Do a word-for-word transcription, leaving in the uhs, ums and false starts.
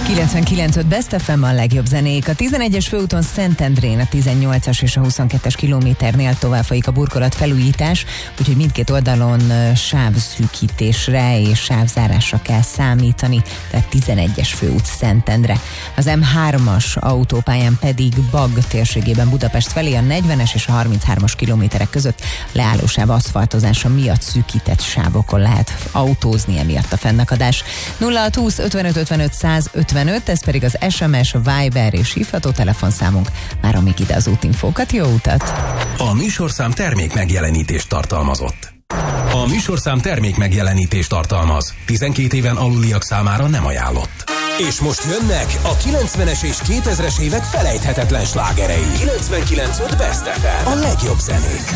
kilencvenkilenc öt Best ef em, a legjobb zenék. A tizenegyes főúton Szentendrén, a tizennyolcas és a huszonkettes kilométernél tovább folyik a burkolat felújítás, úgyhogy mindkét oldalon sávszűkítésre és sávzárásra kell számítani, tehát tizenegyes főút Szentendre. Az em hármas autópályán pedig Bagh térségében Budapest felé a negyvenes és a harminchármas kilométerek között leállósáv aszfaltozása miatt szűkített sávokon lehet autózni, emiatt a fennakadás. nulla hat húsz ötvenöt ötvenöt száz ötvenöt, ez pedig az es em es, Viber és hívható telefonszámunk. Már amíg ide az útinfókat, jó utat! A műsorszám termék megjelenítést tartalmazott. A műsorszám termék megjelenítést tartalmaz. tizenkét éven aluliak számára nem ajánlott. És most jönnek a kilencvenes és kétezres évek felejthetetlen slágerei. kilencvenkilenc öt Best ef em, a legjobb zenék.